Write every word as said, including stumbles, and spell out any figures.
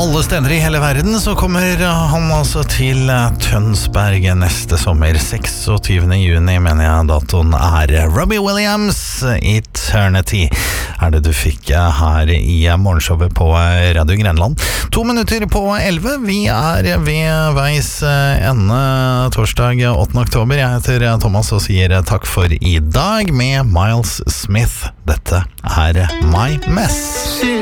alle steder i hele verden, så kommer han altså til Tønsberg neste sommer. seksogtyvende juni mener jeg datoen er. Robbie Williams, Eternity, er det du fikk her i morgenshowet på Radio Grenland. To minutter på elleve. Vi er ved veis ende torsdag åttende oktober. Jeg heter Thomas og sier takk for i dag med Miles Smith. Dette er My Mess.